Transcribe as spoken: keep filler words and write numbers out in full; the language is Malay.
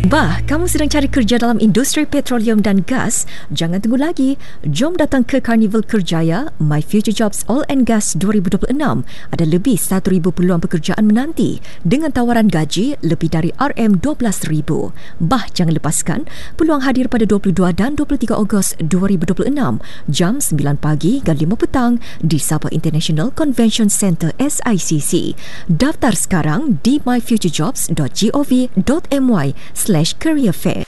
Bah, kamu sedang cari kerja dalam industri petroleum dan gas? Jangan tunggu lagi. Jom datang ke Carnival Kerjaya My Future Jobs Oil and Gas dua ribu dua puluh enam. Ada lebih satu ribu peluang pekerjaan menanti dengan tawaran gaji lebih dari R M dua belas ribu. Bah, jangan lepaskan. Peluang hadir pada dua puluh dua dan dua puluh tiga Ogos dua ribu dua puluh enam jam sembilan pagi hingga lima petang di Sabah International Convention Centre S I C C. Daftar sekarang di my future jobs dot gov dot my slash career fair.